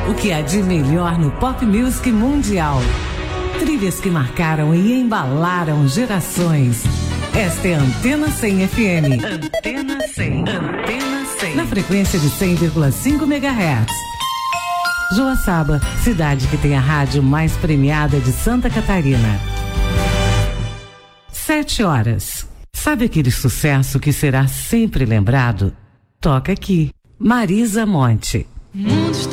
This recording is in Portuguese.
O que há de melhor no pop music mundial. Trilhas que marcaram e embalaram gerações. Esta é a Antena 100 FM. Antena 100. Antena 100. Na frequência de 100,5 MHz. Joaçaba, cidade que tem a rádio mais premiada de Santa Catarina. 7h. Sabe aquele sucesso que será sempre lembrado? Toca aqui. Marisa Monte.